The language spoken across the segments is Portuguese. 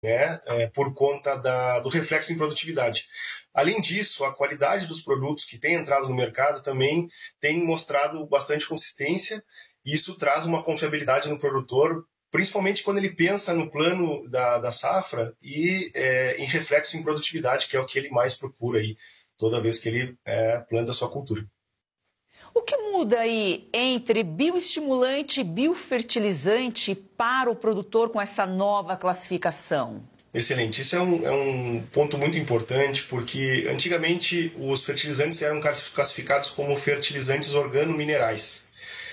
né, por conta do reflexo em produtividade. Além disso, a qualidade dos produtos que têm entrado no mercado também tem mostrado bastante consistência, e isso traz uma confiabilidade no produtor, principalmente quando ele pensa no plano da safra e em reflexo em produtividade, que é o que ele mais procura aí, toda vez que ele planta a sua cultura. O que muda aí entre bioestimulante e biofertilizante para o produtor com essa nova classificação? Excelente. Isso é um ponto muito importante, porque antigamente os fertilizantes eram classificados como fertilizantes organominerais.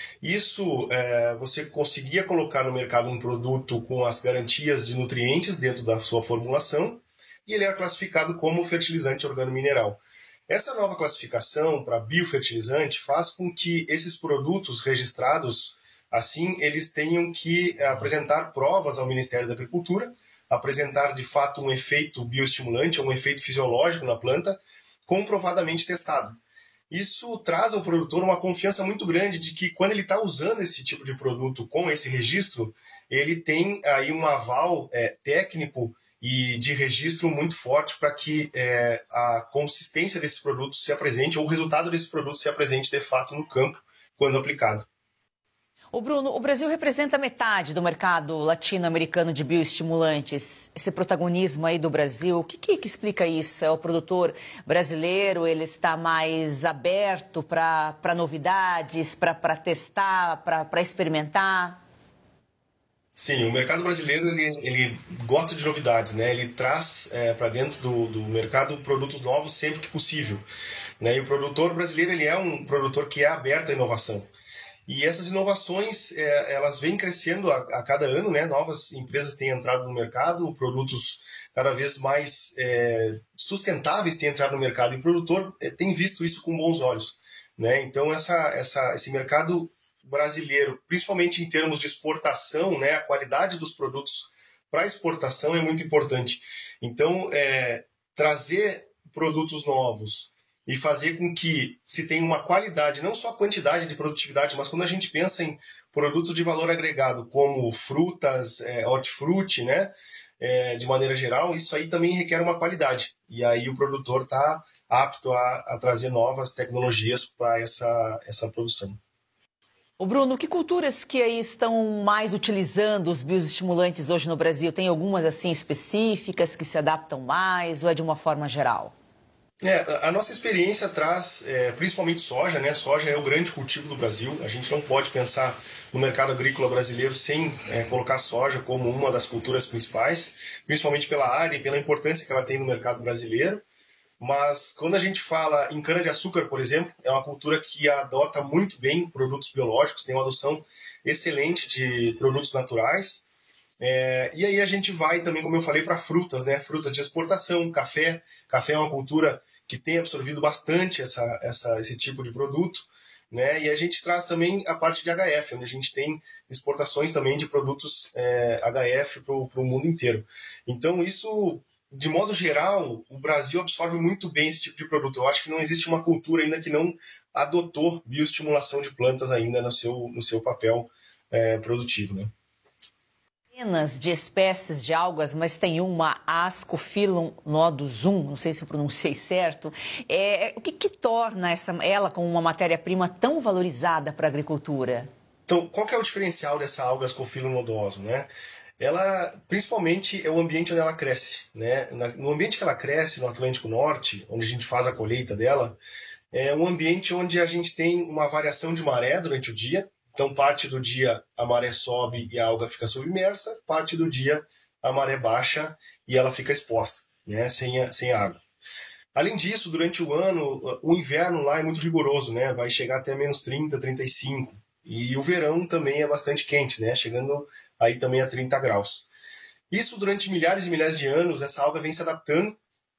Isso você conseguia colocar no mercado um produto com as garantias de nutrientes dentro da sua formulação, e ele era classificado como fertilizante organomineral. Essa nova classificação para biofertilizante faz com que esses produtos registrados, assim, eles tenham que apresentar provas ao Ministério da Agricultura, apresentar de fato um efeito bioestimulante, um efeito fisiológico na planta, comprovadamente testado. Isso traz ao produtor uma confiança muito grande de que quando ele está usando esse tipo de produto com esse registro, ele tem aí um aval técnico e de registro muito forte para que a consistência desses produtos se apresente, ou o resultado desse produto se apresente de fato no campo quando aplicado. Ô Bruno, o Brasil representa metade do mercado latino-americano de bioestimulantes. Esse protagonismo aí do Brasil, o que explica isso? É o produtor brasileiro, ele está mais aberto para novidades, para testar, para experimentar? Sim, o mercado brasileiro ele gosta de novidades, né? Ele traz para dentro do mercado produtos novos sempre que possível, né? E o produtor brasileiro ele é um produtor que é aberto à inovação. E essas inovações, elas vêm crescendo a cada ano, né? Novas empresas têm entrado no mercado, produtos cada vez mais sustentáveis têm entrado no mercado, e o produtor tem visto isso com bons olhos, né? Então, esse mercado brasileiro, principalmente em termos de exportação, né? A qualidade dos produtos para exportação é muito importante. Então, trazer produtos novos e fazer com que se tenha uma qualidade, não só quantidade de produtividade, mas quando a gente pensa em produtos de valor agregado, como frutas, hortifruti, né, de maneira geral, isso aí também requer uma qualidade. E aí o produtor está apto a trazer novas tecnologias para essa produção. Ô Bruno, que culturas que aí estão mais utilizando os bioestimulantes hoje no Brasil? Tem algumas assim específicas que se adaptam mais ou é de uma forma geral? A nossa experiência traz principalmente soja, né? Soja é o grande cultivo do Brasil. A gente não pode pensar no mercado agrícola brasileiro sem colocar soja como uma das culturas principais, principalmente pela área e pela importância que ela tem no mercado brasileiro. Mas quando a gente fala em cana-de-açúcar, por exemplo, é uma cultura que adota muito bem produtos biológicos, tem uma adoção excelente de produtos naturais. E aí a gente vai também, como eu falei, para frutas, né? Frutas de exportação, café. Café é uma cultura que tem absorvido bastante esse tipo de produto, né? E a gente traz também a parte de HF, onde a gente tem exportações também de produtos HF para o mundo inteiro. Então isso, de modo geral, o Brasil absorve muito bem esse tipo de produto. Eu acho que não existe uma cultura ainda que não adotou bioestimulação de plantas ainda no seu papel produtivo, né? Centenas de espécies de algas, mas tem uma Ascophyllum nodosum, não sei se eu pronunciei certo. O que torna ela como uma matéria-prima tão valorizada para a agricultura? Então, qual que é o diferencial dessa alga Ascophyllum nodosum, né? Ela, principalmente, é o ambiente onde ela cresce, né? No ambiente que ela cresce, no Atlântico Norte, onde a gente faz a colheita dela, é um ambiente onde a gente tem uma variação de maré durante o dia. Então, parte do dia a maré sobe e a alga fica submersa, parte do dia a maré baixa e ela fica exposta, né? Sem água. Além disso, durante o ano, o inverno lá é muito rigoroso, né? Vai chegar até menos 30, 35. E o verão também é bastante quente, né? Chegando aí também a 30 graus. Isso durante milhares e milhares de anos, essa alga vem se adaptando,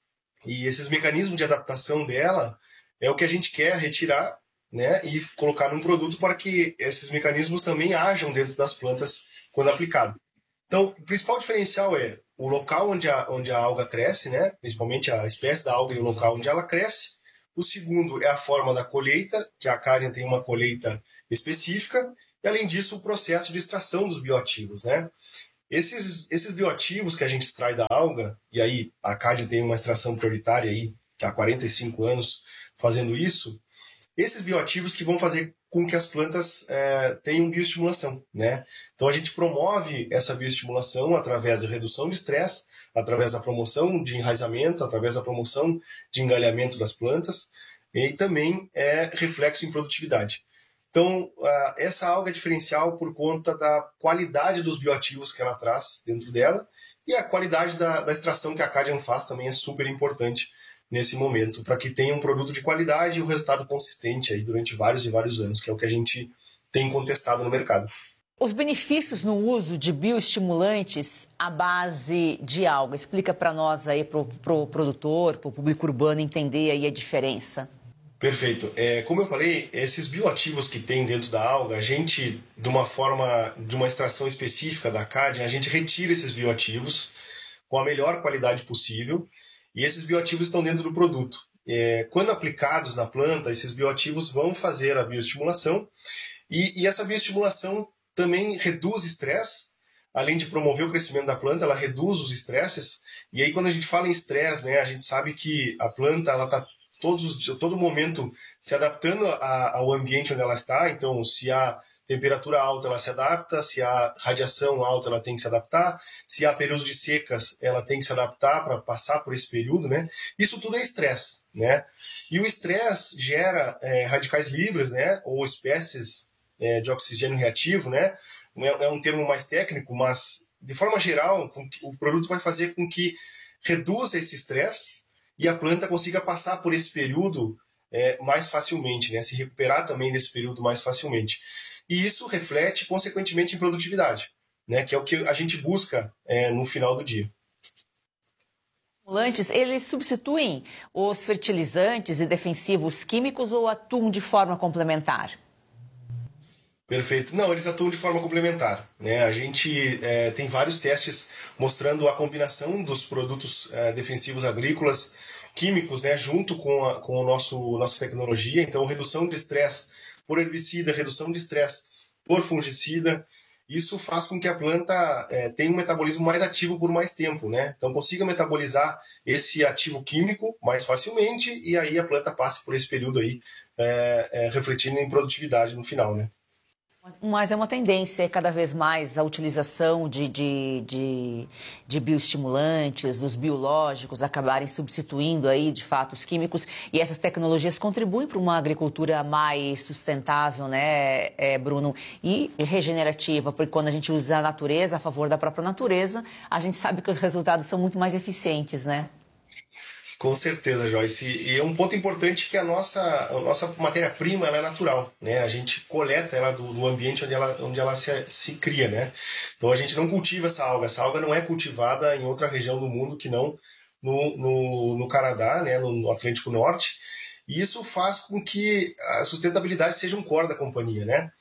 e esses mecanismos de adaptação dela é o que a gente quer retirar, né, e colocar num produto para que esses mecanismos também ajam dentro das plantas quando aplicado. Então, o principal diferencial é o local onde a alga cresce, né, principalmente a espécie da alga e o local onde ela cresce. O segundo é a forma da colheita, que a Acária tem uma colheita específica, e além disso o processo de extração dos bioativos, né? Esses bioativos que a gente extrai da alga, e aí a Acadia tem uma extração prioritária aí, há 45 anos fazendo isso, esses bioativos que vão fazer com que as plantas tenham bioestimulação, né? Então a gente promove essa bioestimulação através da redução de estresse, através da promoção de enraizamento, através da promoção de engalhamento das plantas, e também reflexo em produtividade. Então, essa alga é diferencial por conta da qualidade dos bioativos que ela traz dentro dela, e a qualidade da extração que a Acadian faz também é super importante nesse momento, para que tenha um produto de qualidade e um resultado consistente aí durante vários e vários anos, que é o que a gente tem contestado no mercado. Os benefícios no uso de bioestimulantes à base de alga. Explica para nós aí, para o produtor, para o público urbano entender aí a diferença. Perfeito. Como eu falei, esses bioativos que tem dentro da alga, a gente, de uma extração específica da Acadia, a gente retira esses bioativos com a melhor qualidade possível, e esses bioativos estão dentro do produto. Quando aplicados na planta, esses bioativos vão fazer a bioestimulação, e essa bioestimulação também reduz estresse, além de promover o crescimento da planta, ela reduz os estresses, e aí quando a gente fala em estresse, né, a gente sabe que a planta está todo momento se adaptando ao ambiente onde ela está. Então, se há temperatura alta, ela se adapta, se há radiação alta, ela tem que se adaptar, se há períodos de secas, ela tem que se adaptar para passar por esse período, né? Isso tudo é estresse, né? E o estresse gera radicais livres, né? Ou espécies de oxigênio reativo, né? É um termo mais técnico, mas, de forma geral, o produto vai fazer com que reduza esse estresse e a planta consiga passar por esse período mais facilmente, né? Se recuperar também desse período mais facilmente. E isso reflete, consequentemente, em produtividade, né? Que é o que a gente busca no final do dia. Estimulantes, eles substituem os fertilizantes e defensivos químicos ou atuam de forma complementar? Perfeito. Não, eles atuam de forma complementar, né? A gente tem vários testes mostrando a combinação dos produtos defensivos agrícolas químicos, né, junto com a nossa tecnologia. Então, redução de estresse por herbicida, redução de estresse por fungicida, isso faz com que a planta tenha um metabolismo mais ativo por mais tempo, né? Então, consiga metabolizar esse ativo químico mais facilmente, e aí a planta passe por esse período aí, refletindo em produtividade no final, né? Mas é uma tendência cada vez mais a utilização de bioestimulantes, dos biológicos acabarem substituindo aí, de fato, os químicos. E essas tecnologias contribuem para uma agricultura mais sustentável, né, Bruno? E regenerativa, porque quando a gente usa a natureza, a favor da própria natureza, a gente sabe que os resultados são muito mais eficientes, né? Com certeza, Joyce. E é um ponto importante que a nossa matéria-prima ela é natural, né? A gente coleta ela do ambiente onde ela se cria, né? Então a gente não cultiva essa alga. Essa alga não é cultivada em outra região do mundo que não no Canadá, né? No Atlântico Norte. E isso faz com que a sustentabilidade seja um core da companhia, né?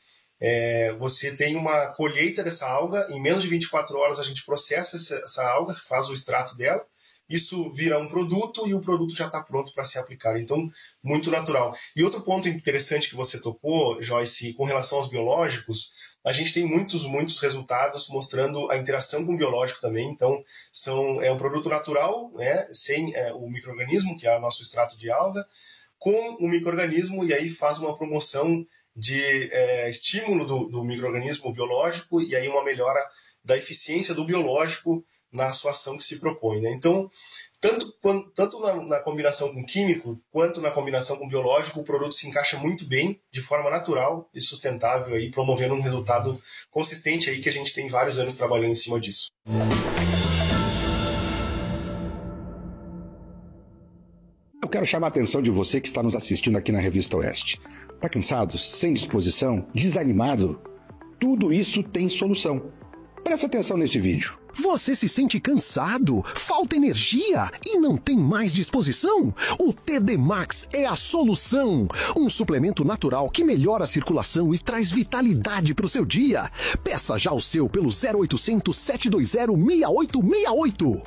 Você tem uma colheita dessa alga, em menos de 24 horas a gente processa essa alga, faz o extrato dela, isso vira um produto e o produto já está pronto para ser aplicado. Então, muito natural. E outro ponto interessante que você tocou, Joyce, com relação aos biológicos, a gente tem muitos resultados mostrando a interação com o biológico também. Então, é um produto natural, né, sem o micro-organismo, que é o nosso extrato de alga, com o micro-organismo, e aí faz uma promoção de estímulo do micro-organismo biológico, e aí uma melhora da eficiência do biológico na sua ação que se propõe, né? Então, tanto na combinação com químico, quanto na combinação com biológico, o produto se encaixa muito bem, de forma natural e sustentável, aí, promovendo um resultado consistente aí, que a gente tem vários anos trabalhando em cima disso. Eu quero chamar a atenção de você que está nos assistindo aqui na Revista Oeste. Está cansado, sem disposição, desanimado? Tudo isso tem solução. Presta atenção nesse vídeo. Você se sente cansado, falta energia e não tem mais disposição? O TD Max é a solução. Um suplemento natural que melhora a circulação e traz vitalidade para o seu dia. Peça já o seu pelo 0800 720 6868.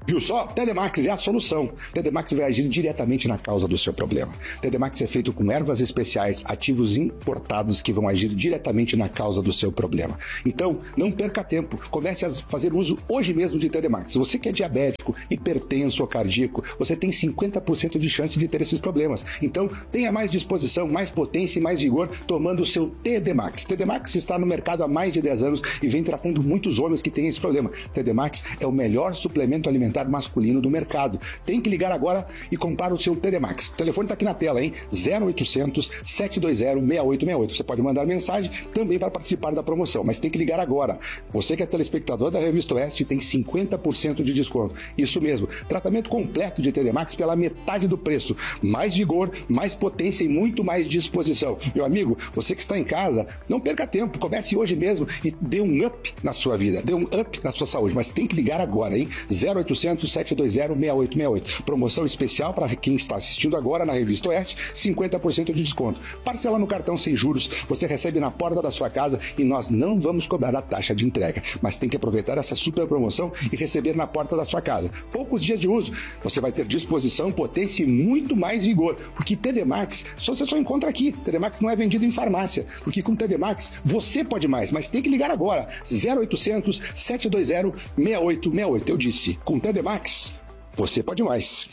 Viu só? TD Max é a solução. TD Max vai agir diretamente na causa do seu problema. TD Max é feito com ervas especiais, ativos importados que vão agir diretamente na causa do seu problema. Então, não perca tempo. Comece a fazer uso hoje mesmo de TD Max. Se você que é diabético, hipertenso ou cardíaco, você tem 50% de chance de ter esses problemas. Então, tenha mais disposição, mais potência e mais vigor tomando o seu TD Max. TD Max está no mercado há mais de 10 anos e vem tratando muitos homens que têm esse problema. TD Max é o melhor suplemento alimentar masculino do mercado. Tem que ligar agora e comprar o seu TD Max. O telefone está aqui na tela, hein? 0800 720 6868. Você pode mandar mensagem também para participar da promoção, mas tem que ligar agora. Você que é telespectador da Revista Oeste tem 50% de desconto. Isso mesmo, tratamento completo de TD Max pela metade do preço. Mais vigor, mais potência e muito mais disposição. Meu amigo, você que está em casa, não perca tempo. Comece hoje mesmo e dê um up na sua vida, dê um up na sua saúde, mas tem que ligar agora, hein? 0800 720 6868. Promoção especial para quem está assistindo agora na Revista Oeste, 50% de desconto. Parcela no cartão sem juros, você recebe na porta da sua casa e nós não vamos cobrar a taxa de entrega. Mas tem que aproveitar essa super promoção e receber na porta da sua casa. Poucos dias de uso, você vai ter disposição, potência e muito mais vigor, porque TD Max você só encontra aqui. TD Max não é vendido em farmácia, porque com TD Max você pode mais, mas tem que ligar agora. 0800 720 6868. Eu disse, com TD Max, você pode mais.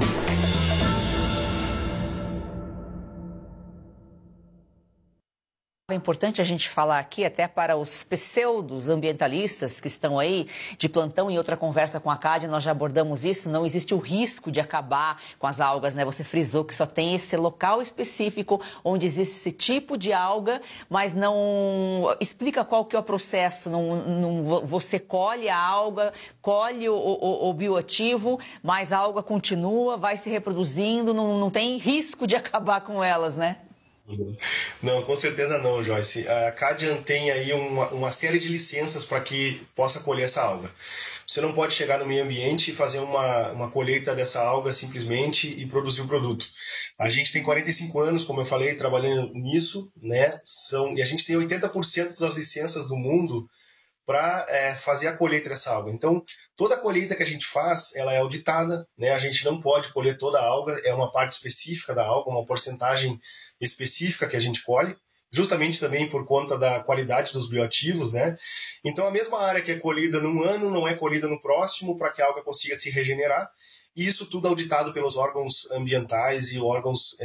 É importante a gente falar aqui, até para os pseudos ambientalistas que estão aí de plantão. Em outra conversa com a CAD, nós já abordamos isso, não existe o risco de acabar com as algas, né? Você frisou que só tem esse local específico onde existe esse tipo de alga, mas não explica qual que é o processo. Você colhe a alga, colhe o bioativo, mas a alga continua, vai se reproduzindo, não tem risco de acabar com elas, né? Não, com certeza não, Joyce. A Cadian tem aí uma série de licenças para que possa colher essa alga. Você não pode chegar no meio ambiente e fazer uma colheita dessa alga simplesmente e produzir o produto. A gente tem 45 anos, como eu falei, trabalhando nisso, né? E a gente tem 80% das licenças do mundo para fazer a colheita dessa alga. Então, toda a colheita que a gente faz, ela é auditada, né? A gente não pode colher toda a alga, é uma parte específica da alga, uma porcentagem específica que a gente colhe, justamente também por conta da qualidade dos bioativos, né? Então, a mesma área que é colhida num ano não é colhida no próximo para que a alga consiga se regenerar. E isso tudo auditado pelos órgãos ambientais e órgãos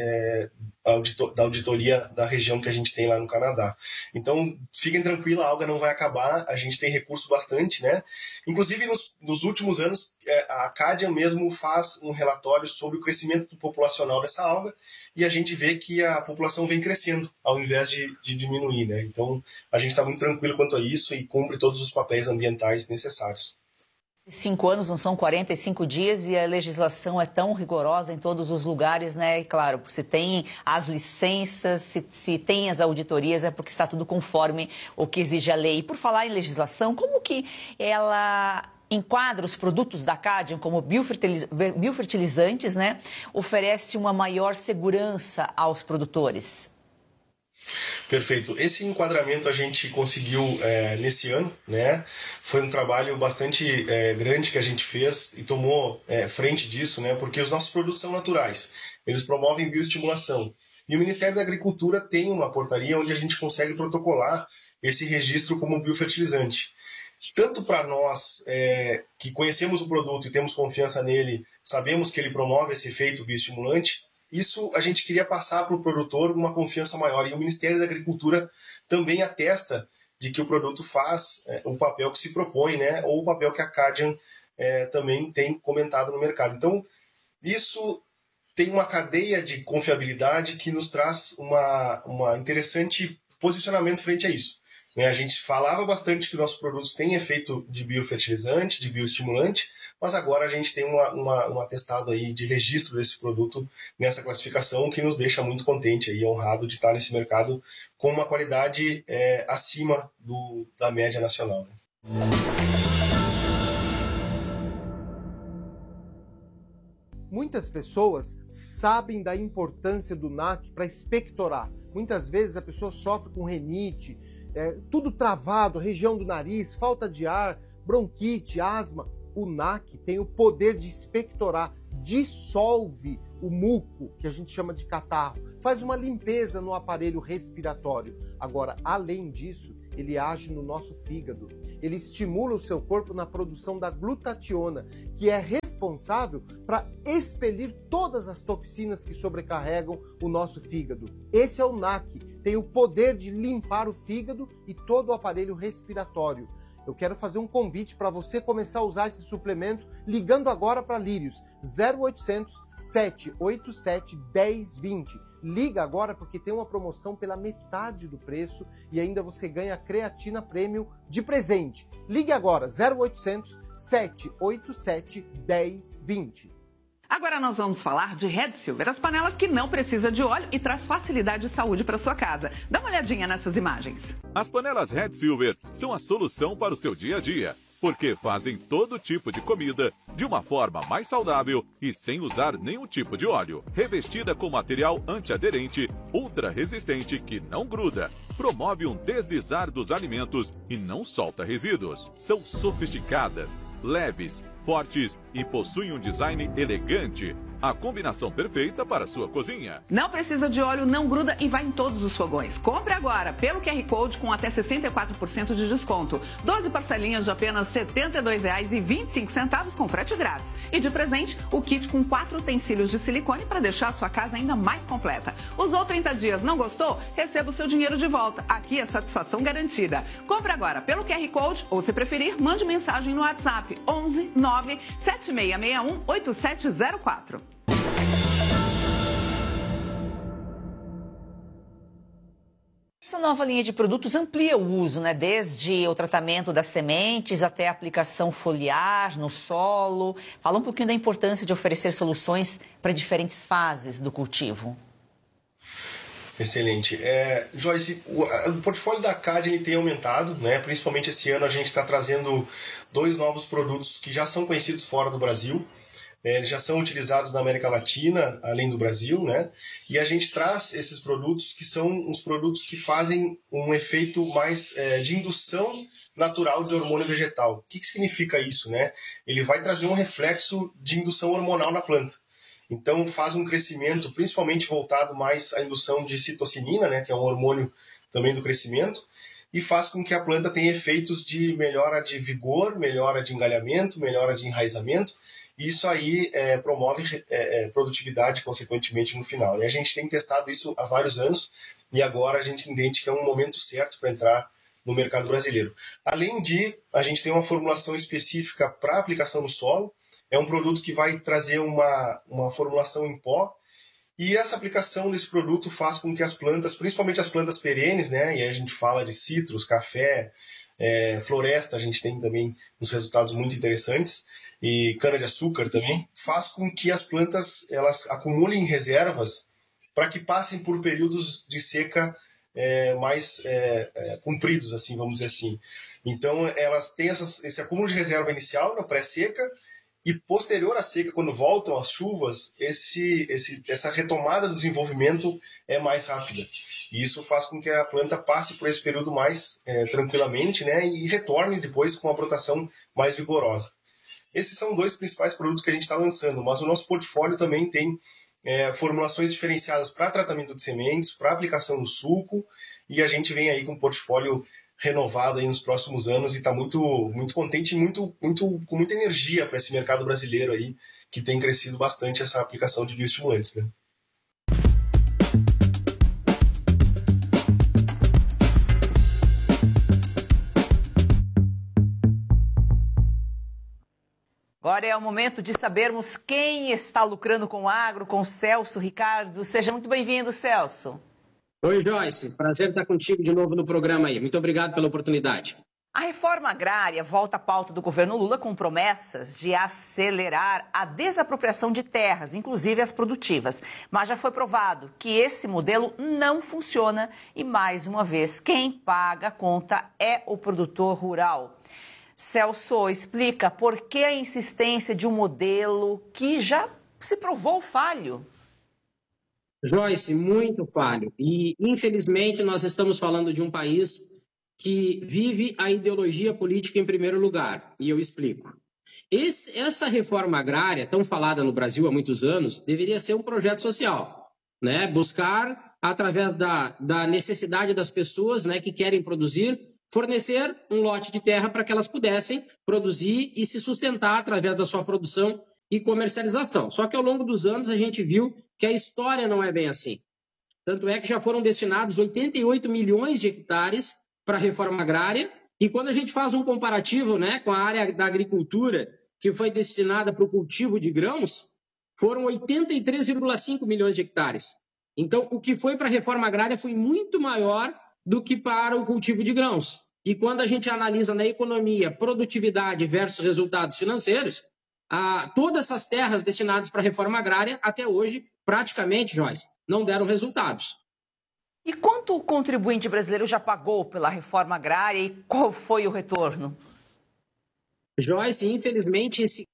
da auditoria da região que a gente tem lá no Canadá. Então, fiquem tranquilos, a alga não vai acabar, a gente tem recurso bastante, né? Inclusive, nos últimos anos, a Cadian mesmo faz um relatório sobre o crescimento populacional dessa alga e a gente vê que a população vem crescendo ao invés de diminuir, né? Então, a gente está muito tranquilo quanto a isso e cumpre todos os papéis ambientais necessários. 5 anos não são 45 dias e a legislação é tão rigorosa em todos os lugares, né? E claro, se tem as licenças, se tem as auditorias, é porque está tudo conforme o que exige a lei. E por falar em legislação, como que ela enquadra os produtos da Cadian como biofertilizantes, né? Oferece uma maior segurança aos produtores? Perfeito. Esse enquadramento a gente conseguiu nesse ano, né? Foi um trabalho bastante grande que a gente fez e tomou frente disso, né? Porque os nossos produtos são naturais, eles promovem bioestimulação. E o Ministério da Agricultura tem uma portaria onde a gente consegue protocolar esse registro como biofertilizante. Tanto para nós que conhecemos o produto e temos confiança nele, sabemos que ele promove esse efeito bioestimulante, isso a gente queria passar para o produtor uma confiança maior. E o Ministério da Agricultura também atesta de que o produto faz o papel que se propõe, né? Ou o papel que a Cadian também tem comentado no mercado. Então, isso tem uma cadeia de confiabilidade que nos traz uma interessante posicionamento frente a isso. A gente falava bastante que nossos produtos têm efeito de biofertilizante, de bioestimulante, mas agora a gente tem um atestado aí de registro desse produto nessa classificação que nos deixa muito contente e honrado de estar nesse mercado com uma qualidade acima da média nacional. Muitas pessoas sabem da importância do NAC para expectorar. Muitas vezes a pessoa sofre com rinite, tudo travado, região do nariz, falta de ar, bronquite, asma. o NAC tem o poder de expectorar, dissolve o muco, que a gente chama de catarro, faz uma limpeza no aparelho respiratório. Agora, além disso, ele age no nosso fígado. Ele estimula o seu corpo na produção da glutationa, que é responsável para expelir todas as toxinas que sobrecarregam o nosso fígado. Esse é o NAC, tem o poder de limpar o fígado e todo o aparelho respiratório. Eu quero fazer um convite para você começar a usar esse suplemento ligando agora para Lírios, 0800 787 1020. Liga agora porque tem uma promoção pela metade do preço e ainda você ganha creatina premium de presente. Ligue agora, 0800 787 1020. Agora nós vamos falar de Red Silver, as panelas que não precisam de óleo e traz facilidade e saúde para sua casa. Dá uma olhadinha nessas imagens. As panelas Red Silver são a solução para o seu dia a dia, porque fazem todo tipo de comida de uma forma mais saudável e sem usar nenhum tipo de óleo. Revestida com material antiaderente, ultra resistente que não gruda, promove um deslizar dos alimentos e não solta resíduos. São sofisticadas, leves, fortes e possuem um design elegante. A combinação perfeita para a sua cozinha. Não precisa de óleo, não gruda e vai em todos os fogões. Compre agora pelo QR Code com até 64% de desconto. 12 parcelinhas de apenas R$ 72,25 com frete grátis. E de presente, o kit com 4 utensílios de silicone para deixar a sua casa ainda mais completa. Usou 30 dias, não gostou? Receba o seu dinheiro de volta. Aqui é satisfação garantida. Compre agora pelo QR Code ou, se preferir, mande mensagem no WhatsApp 11 9 7661 8704. Essa nova linha de produtos amplia o uso, né? Desde o tratamento das sementes até a aplicação foliar no solo. Fala um pouquinho da importância de oferecer soluções para diferentes fases do cultivo. Excelente. Joyce, o portfólio da CAD tem aumentado, né? Principalmente esse ano a gente está trazendo 2 novos produtos que já são conhecidos fora do Brasil. Eles já são utilizados na América Latina, além do Brasil, né? E a gente traz esses produtos que são os produtos que fazem um efeito mais de indução natural de hormônio vegetal. O que significa isso, né? Ele vai trazer um reflexo de indução hormonal na planta. Então faz um crescimento, principalmente voltado mais à indução de citocinina, né? Que é um hormônio também do crescimento, e faz com que a planta tenha efeitos de melhora de vigor, melhora de engalhamento, melhora de enraizamento. Isso aí promove produtividade, consequentemente, no final. E a gente tem testado isso há vários anos e agora a gente entende que é um momento certo para entrar no mercado brasileiro. Além de, a gente tem uma formulação específica para aplicação no solo. É um produto que vai trazer uma formulação em pó. E essa aplicação desse produto faz com que as plantas, principalmente as plantas perenes, né? E aí a gente fala de citros, café, floresta, a gente tem também uns resultados muito interessantes. E cana-de-açúcar também, faz com que as plantas elas acumulem reservas para que passem por períodos de seca mais compridos, assim, vamos dizer assim. Então, elas têm esse acúmulo de reserva inicial na pré-seca e posterior à seca, quando voltam as chuvas, essa retomada do desenvolvimento é mais rápida. E isso faz com que a planta passe por esse período mais tranquilamente, né, e retorne depois com uma brotação mais vigorosa. Esses são 2 principais produtos que a gente está lançando, mas o nosso portfólio também tem formulações diferenciadas para tratamento de sementes, para aplicação no suco, e a gente vem aí com um portfólio renovado aí nos próximos anos e está muito, muito contente e com muita energia para esse mercado brasileiro aí, que tem crescido bastante essa aplicação de bioestimulantes, né? Agora é o momento de sabermos quem está lucrando com o agro, com o Celso Ricardo. Seja muito bem-vindo, Celso. Oi, Joyce. Prazer estar contigo de novo no programa aí. Muito obrigado pela oportunidade. A reforma agrária volta à pauta do governo Lula com promessas de acelerar a desapropriação de terras, inclusive as produtivas. Mas já foi provado que esse modelo não funciona e, mais uma vez, quem paga a conta é o produtor rural. Celso, explica por que a insistência de um modelo que já se provou falho. Joyce, muito falho. E, infelizmente, nós estamos falando de um país que vive a ideologia política em primeiro lugar. E eu explico. Essa reforma agrária, tão falada no Brasil há muitos anos, deveria ser um projeto social, né? Buscar, através da necessidade das pessoas, né, que querem produzir, fornecer um lote de terra para que elas pudessem produzir e se sustentar através da sua produção e comercialização. Só que ao longo dos anos a gente viu que a história não é bem assim. Tanto é que já foram destinados 88 milhões de hectares para a reforma agrária, e quando a gente faz um comparativo, né, com a área da agricultura, que foi destinada para o cultivo de grãos, foram 83,5 milhões de hectares. Então, o que foi para a reforma agrária foi muito maior do que para o cultivo de grãos. E quando a gente analisa na economia produtividade versus resultados financeiros, todas essas terras destinadas para a reforma agrária, até hoje, praticamente, Joyce, não deram resultados. E quanto o contribuinte brasileiro já pagou pela reforma agrária e qual foi o retorno? Joyce, infelizmente, esse